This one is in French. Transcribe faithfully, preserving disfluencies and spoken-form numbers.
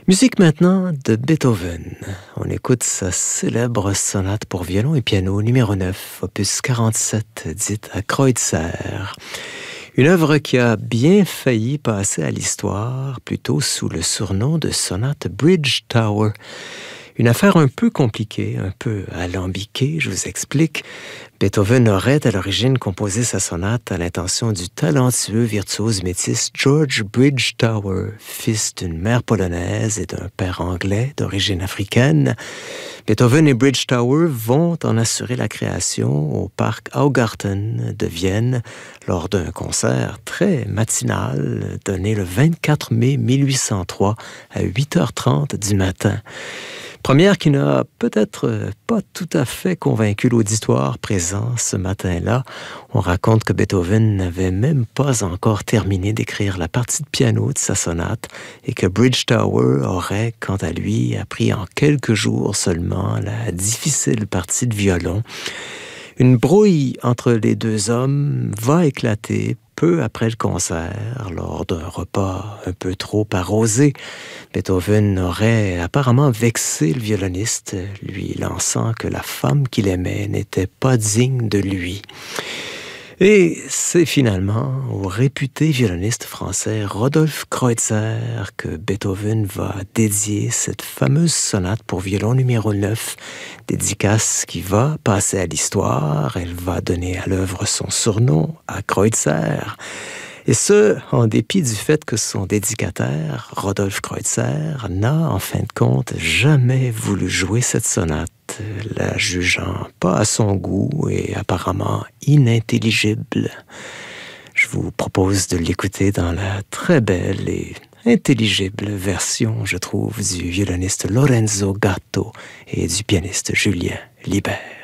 Musique maintenant de Beethoven. On écoute sa célèbre sonate pour violon et piano numéro neuf, opus quarante-sept, dite à Kreutzer. Une œuvre qui a bien failli passer à l'histoire, plutôt sous le surnom de sonate Bridge Tower. Une affaire un peu compliquée, un peu alambiquée, je vous explique. Beethoven aurait à l'origine composé sa sonate à l'intention du talentueux virtuose métis George Bridgetower, fils d'une mère polonaise et d'un père anglais d'origine africaine. Beethoven et Bridgetower vont en assurer la création au parc Augarten de Vienne lors d'un concert très matinal donné le vingt-quatre mai mille huit cent trois à huit heures trente du matin. Première qui n'a peut-être pas tout à fait convaincu l'auditoire présent ce matin-là. On raconte que Beethoven n'avait même pas encore terminé d'écrire la partie de piano de sa sonate et que Bridgetower aurait, quant à lui, appris en quelques jours seulement la difficile partie de violon. Une brouille entre les deux hommes va éclater peu après le concert, lors d'un repas un peu trop arrosé. Beethoven aurait apparemment vexé le violoniste, lui lançant que la femme qu'il aimait n'était pas digne de lui. Et c'est finalement au réputé violoniste français Rodolphe Kreutzer que Beethoven va dédier cette fameuse sonate pour violon numéro neuf, dédicace qui va passer à l'histoire. Elle va donner à l'œuvre son surnom, à Kreutzer. Et ce, en dépit du fait que son dédicataire, Rodolphe Kreutzer, n'a, en fin de compte, jamais voulu jouer cette sonate, la jugeant pas à son goût et apparemment inintelligible. Je vous propose de l'écouter dans la très belle et intelligible version, je trouve, du violoniste Lorenzo Gatto et du pianiste Julien Libert.